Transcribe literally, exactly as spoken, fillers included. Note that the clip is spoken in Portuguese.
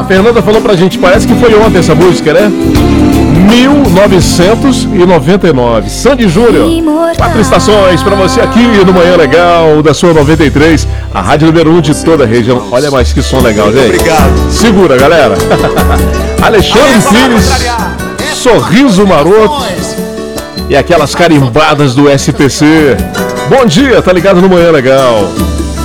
A Fernanda falou pra gente, parece que foi ontem essa música, né? mil novecentos e noventa e nove. Sandy Júnior. Quatro estações pra você aqui no Manhã Legal da sua noventa e três, a rádio número um de toda a região. Olha mais que som legal, gente. Obrigado. Segura, galera. Alexandre Pires, Sorriso Maroto e aquelas carimbadas do S P C. Bom dia, tá ligado no Manhã Legal.